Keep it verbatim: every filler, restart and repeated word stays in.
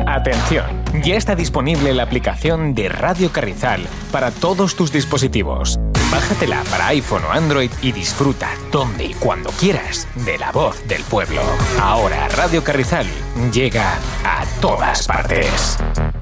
Atención, ya está disponible la aplicación de Radio Carrizal para todos tus dispositivos. Bájatela para iPhone o Android y disfruta donde y cuando quieras de la voz del pueblo. Ahora Radio Carrizal llega a todas partes.